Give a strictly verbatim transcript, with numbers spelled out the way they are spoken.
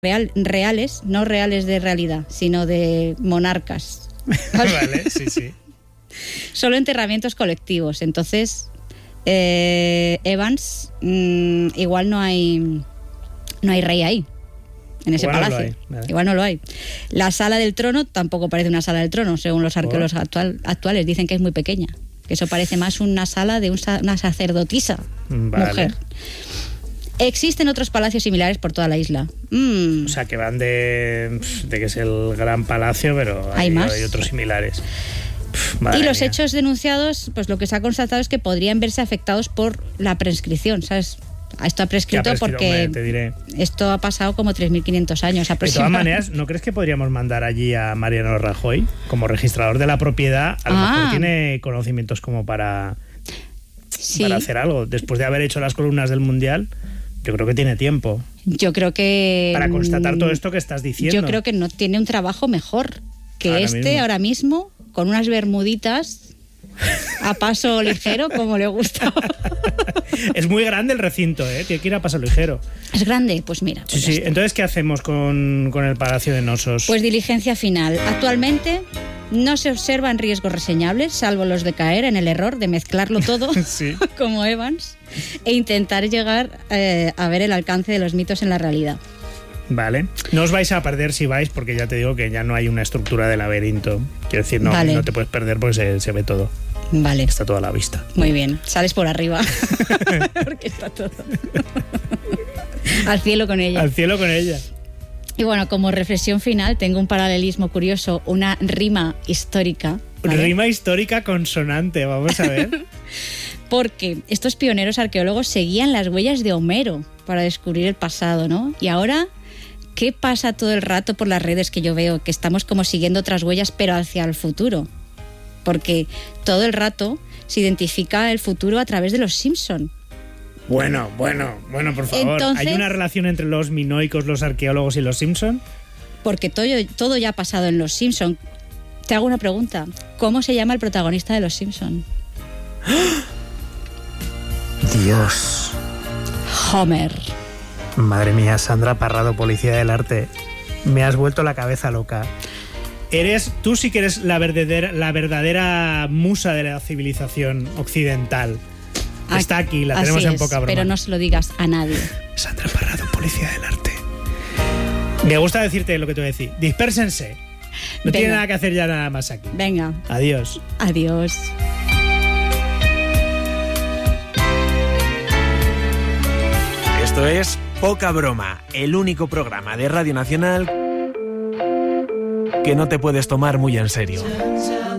real, reales, no reales de realidad, sino de monarcas. ¿Vale? Vale, sí, sí. Solo enterramientos colectivos. Entonces, eh, Evans, mmm, igual no hay, no hay rey ahí, en ese igual palacio. No vale. Igual no lo hay. La sala del trono tampoco parece una sala del trono, según los arqueólogos oh. actual, actuales. Dicen que es muy pequeña. Que eso parece más una sala de un, una sacerdotisa vale. mujer. Existen otros palacios similares por toda la isla. Mm. O sea, que van de, de que es el gran palacio, pero hay, ¿Hay más? Hay otros similares. Pff, y los mía. hechos denunciados, pues lo que se ha constatado es que podrían verse afectados por la prescripción, ¿sabes? Esto ha prescrito porque hombre, te diré. Esto ha pasado como tres mil quinientos años aproximadamente. De todas maneras, ¿no crees que podríamos mandar allí a Mariano Rajoy como registrador de la propiedad? A lo ah. mejor tiene conocimientos como para, sí. para hacer algo. Después de haber hecho las columnas del Mundial, yo creo que tiene tiempo. Yo creo que... Para constatar todo esto que estás diciendo. Yo creo que no tiene un trabajo mejor que ahora este mismo. ahora mismo, con unas bermuditas a paso ligero, como le gusta. Es muy grande el recinto, ¿eh? Tiene que ir a paso ligero. ¿Es grande? Pues mira. Pues sí, sí. Entonces, ¿qué hacemos con, con el Palacio de Nosos? Pues diligencia final. Actualmente no se observan riesgos reseñables, salvo los de caer en el error de mezclarlo todo, sí. como Evans, e intentar llegar eh, a ver el alcance de los mitos en la realidad. Vale. No os vais a perder si vais, porque ya te digo que ya no hay una estructura de laberinto. Quiero decir, no, vale. no te puedes perder porque se, se ve todo. Vale. Está toda a la vista. Muy bien. Sales por arriba. Porque está todo. Al cielo con ella. Al cielo con ella. Y bueno, como reflexión final, tengo un paralelismo curioso, una rima histórica. ¿Vale? Rima histórica consonante, vamos a ver. Porque estos pioneros arqueólogos seguían las huellas de Homero para descubrir el pasado, ¿no? Y ahora, ¿qué pasa todo el rato por las redes que yo veo? Que estamos como siguiendo otras huellas, pero hacia el futuro. Porque todo el rato se identifica el futuro a través de los Simpson. Bueno, bueno, bueno, por favor. Entonces, ¿hay una relación entre los minoicos, los arqueólogos y los Simpson? Porque todo, todo ya ha pasado en los Simpson. Te hago una pregunta. ¿Cómo se llama el protagonista de los Simpson? Dios. Homer. Madre mía, Sandra Parrado, policía del arte. Me has vuelto la cabeza loca. Eres, tú sí que eres la verdadera, la verdadera musa de la civilización occidental. Está aquí, la tenemos en poca broma. Pero no se lo digas a nadie. Sandra Parrado, policía del arte. Me gusta decirte lo que te voy a decir. Dispérsense. No Venga. tiene nada que hacer ya nada más aquí. Venga. Adiós. Adiós. Esto es Poca Broma, el único programa de Radio Nacional que no te puedes tomar muy en serio.